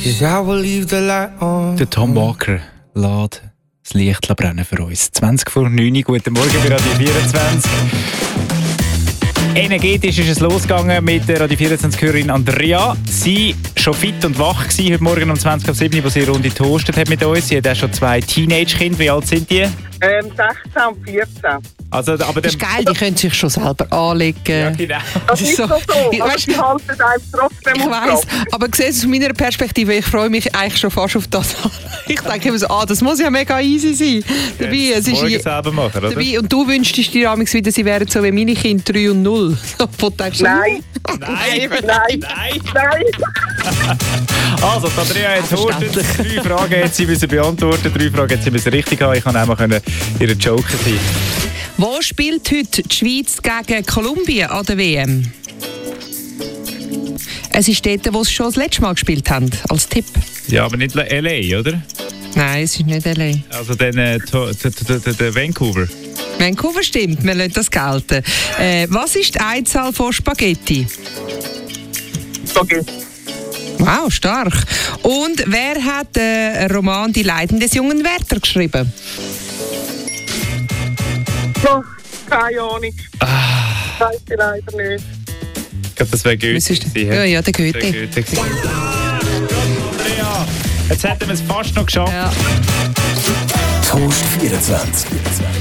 'cause I will leave the light on. Der Tom Walker lässt das Licht brennen für uns. 20 vor 9 Uhr, guten Morgen bei Radio 24. Energetisch ist es losgegangen mit der Radio 24-Hörerin Andrea. Sie schon fit und wach gewesen, heute Morgen um 20:07 Uhr, wo sie eine Runde toastet hat mit uns. Sie hat auch schon 2 Teenage-Kinder. Wie alt sind die? 16 und 14. Also, aber das ist geil, die können sich schon selber anlegen. Ja, genau. Das ist so, aber die halten einem trotzdem ich weiss, aber siehst du, aus meiner Perspektive, ich freue mich eigentlich schon fast auf das. Ich denke immer so, das muss ja mega easy sein. Dabei, es ist selber machen, oder? Dabei, und du wünschst dir amigs wieder, sie wären so wie meine Kinder 3 und 0. Nein. Also, Andrea hat toastet. 3 Fragen hat sie müssen beantworten, 3 Fragen hat sie müssen richtig haben. Ich kann auch mal ihren Joker sein. Wo spielt heute die Schweiz gegen Kolumbien an der WM? Es ist dort, wo sie schon das letzte Mal gespielt haben, als Tipp. Ja, aber nicht L.A., oder? Nein, es ist nicht L.A. Also dann Vancouver. Vancouver stimmt, wir lassen das gelten. Was ist die Einzahl von Spaghetti? Spaghetti. Wow, stark. Und wer hat den Roman «Die Leiden des jungen Werther» geschrieben? Oh, keine Ahnung. Weiß ich leider nicht. Ich glaube, das wäre Goethe. Ja, der Goethe. Andrea, jetzt hätten wir es fast noch geschafft. Ja. Toast 24.